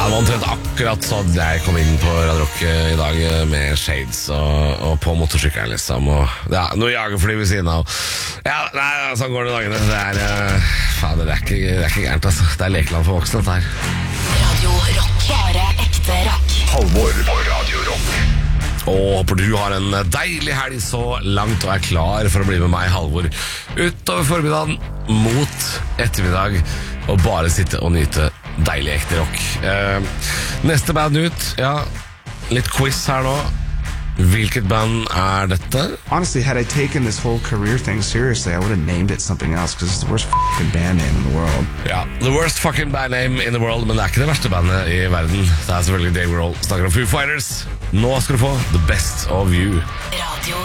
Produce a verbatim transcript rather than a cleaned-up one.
Ja, det var omtrent akkurat så jeg kom inn på Radio Rock i dag med shades og, og på motorsykkelen liksom, og ja, noe jagerfly ved siden av. Ja, nei, sånn går det dagene. Det er, uh, faen, det er ikke, det er ikke gærent, altså. Det er lekeland for voksne, dette her. Radio Rock, bare ekte rock. Halvor på Radio Rock. Og håper du har en deilig helg så langt og er klar for å bli med meg, Halvor, utover formiddagen mot ettermiddag og bare sitte og nyte deilig ekte rock. eh, Neste band ut. Ja, litt quiz her nå. Hvilket band er dette? Honestly, had I taken this whole career thing seriously, I would have named it something else, because it's the worst fucking band name in the world. Ja, the worst fucking band name in the world. Men det er ikke det verste bandet i verden. Det er selvfølgelig Dave Grohl. Snakker om Foo Fighters. Nå skal du få The Best of You. Radio